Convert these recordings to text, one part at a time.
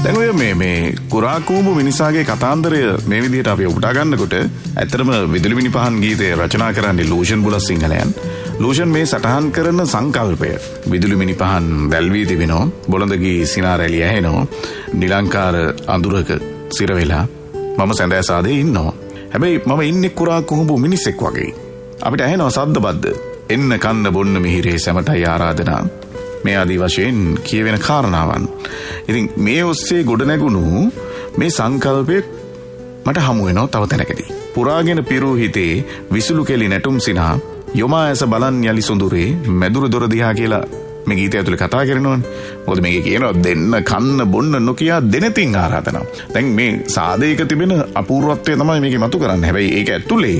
දැන් ඔය මේ කුරා කුඹු මිනිසාගේ කතාන්දරය මේ විදිහට අපි උපුටා ගන්නකොට ඇත්තටම විදුලි මිනි පහන් ගීතය රචනා කරන්නේ ලූෂන් බුලස් සිංහලයන්. ලූෂන් මේ සටහන් කරන සංකල්පය විදුලි මිනි පහන් දැල්වී තිබෙනවා. බොළඳගී සිනාරැලිය ඇහෙනවා. නිලංකාර අඳුරක සිර වෙලා මම සැඳෑසාදේ ඉන්නවා. හැබැයි මම ඉන්නේ කුරා කුඹු මිනිසෙක් වගේ. අපිට ඇහෙනවා සද්දබද්ද. එන්න කන්න බොන්න මිහිරේ සැමටයි ආරාධනා. මේ ආදී වශයෙන් කියවෙන කාරණාවන්. ඉතින් මේ ඔස්සේ ගොඩ නැගුණු මේ සංකල්පය මට හමු වෙනවා තව තැනකදී. පුරාගෙන පිරූ හිතේ විසුළු කෙලි නැටුම් සිනා යොමා ඇස බලන් යලි සොඳුරේ මැදුරු දොර දිහා කියලා මේ ගීතය ඇතුලේ කතා කරනවනේ. මොකද මේකේ කියනවා දෙන්න කන්න බොන්න නොකියා දෙනතින් ආරාධනා. දැන් මේ සාදේක තිබෙන අපූර්වත්වය තමයි මේකේ මතු කරන්නේ. හැබැයි ඒක ඇතුලේ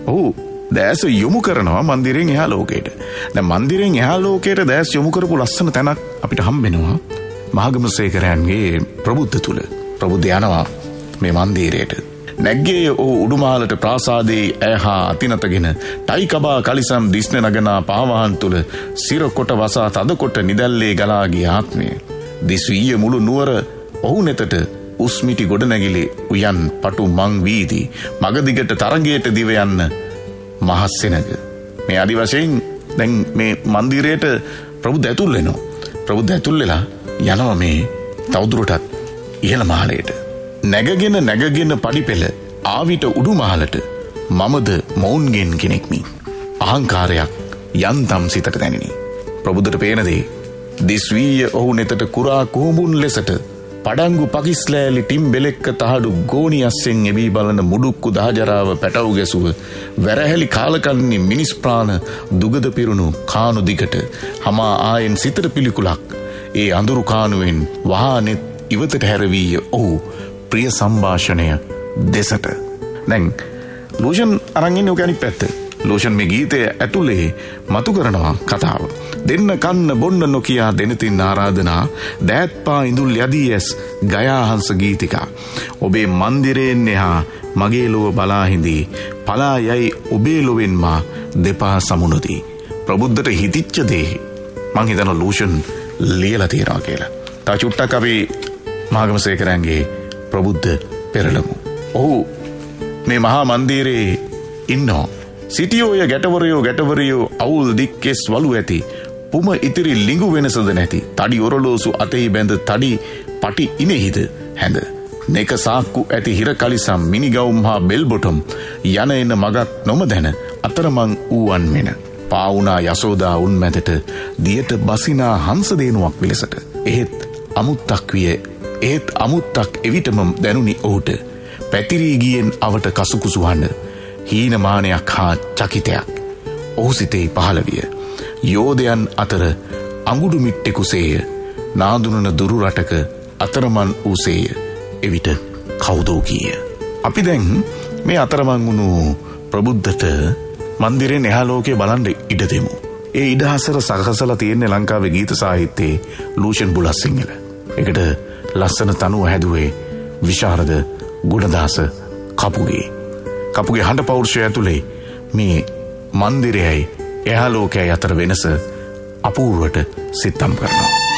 දැස යොමු කරනවා මන්දිරයෙන් එහා ලෝකයට. දැන් මන්දිරයෙන් එහා ලෝකයට දැස යොමු කරපු ලස්සන තැනක් අපිට හම්බෙනවා මහගමසේකරයන්ගේ ප්‍රබුද්ධ තුල. ප්‍රබුද්ධ යනවා මේ මන්දිරයට. නැග්ගේ උඩුමහලට ප්‍රාසාදයේ ඇහා අතිනතගෙන ටයි කබා කලිසම් දිස්න නගනා පාවහන් තුල සිර කොට වසා තද කොට නිදැල්ලේ ගලා ගිය ආත්මය. දිස්විය මුළු නුවර ඔහු නෙතට උස්මිටි ගොඩ නැගිලි උයන් පටු මං වීදි මගදිගට තරංගයට දිව යන්න මහස්සෙනක. මේ ආදි වශයෙන් දැන් මේ මන්දිරයට ප්‍රබුද්ධ ඇතුල් වෙනවා. ප්‍රබුද්ධ ඇතුල් වෙලා යනවා මේ තවදුරටත් ඉහළ මහලයට. නැගගෙන පඩිපෙළ ආවිත උඩු මහලට මමද මොවුන්ගෙන් කෙනෙක්මි. අහංකාරයක් යන්තම් සිතට දැනිනි. ප්‍රබුද්ධට පේන දේ දිස්වීය ඔහු නෙතට කුරා කුහුඹුන් ලෙසට පඩංගු පකිස්ලෑලි ටිම්බෙලෙක්ක තහඩු ගෝනියස්සෙන් එවී බලන මුඩුක්කු දහජරාව පැටවු ගැසුව වැරහැලි කාලකන්නේ මිනිස් ප්‍රාණ දුගද පිරුණු කානු දිගට හමා ආයෙන් සිතට පිළිකුලක් ඒ අඳුරු කානුවෙන් වහානෙත් ඉවතට හැරවීය ඔහු ප්‍රිය සම්භාෂණය දෙසට. දැන් ලූෂන් අරන් ඉන්නේ ඔක අනිත් පැත්ත. ලූෂන් මේ ගීතය ඇතුලේ මතු කරනවා කතාව. දෙන්න කන්න බොන්න නොකියා දෙනතින් ආරාධනා දෑත්පා ඉඳුල් යදී ඇස් ගයාහංස ගීතිකා. ඔබේ මන්දිරයෙන් එහා මගේ ලොව බලා හිඳී පලා යයි ඔබේ ලොවෙන් මා දෙපා සමුනදී. ප්‍රබුද්ධට හිතිච්ච දේ මං හිතනවා ලූෂන් ලියලා තියනවා කියලා. තා චුට්ටක් අපි මහගමසේකරන්ගේ ප්‍රබුද්ධ පෙරළමු. ඔහු මේ මහා මන්දිරේ ඉන්නවා. සිටියෝය ගැටවරයෝ අවුල් දික්කෙස් වලු ඇති පුම ඉතිරි ලිඟු වෙනසද නැති තඩි ඔරලෝසු අතෙහි බැඳ තඩි පටි ඉනෙහිද හැඳ නෙක සාක්කු ඇති හිර කලිසම් මිනිගවුම් හා බෙල්බොටම් යන එන මගක් නොමදැන අතරමං ඌවන් මෙන පාවුනා යසෝදා උන් මැදට දියට බසිනා හංසදේනුවක් විලසට එහෙත් අමුත්තක් එවිටම දැනුනි ඔහුට පැතිරී ගියෙන් අවට කසුකුසුහන්න හීනමානයක් හා චකිතයක් ඔහු සිතේ පහළ විය. යෝධයන් අතර අඟුඩු මිට්ටෙකුසේය නාදුනන දුරු රටක අතරමන් වූසේය එවිට කවුදෝ කීය. අපි දැන් මේ අතරමං වුණු ප්‍රබුද්ධට මන්දිරයෙන් එහා ලෝකේ බලන්න ඉඩ දෙමු. ඒ ඉඩහසර සකසලා තියෙන්නේ ලංකාවේ ගීත සාහිත්‍යයේ ලූෂන් බුලස් සිංහල. ඒකට ලස්සන තනුව හැදුවේ විශාරද ගුණදාස කපුගේ. කපුගේ හඬ පෞරුෂය ඇතුලේ මේ මන්දිරයයි එහා ලෝකයයි අතර වෙනස අපූර්වට සිත්තම් කරනවා.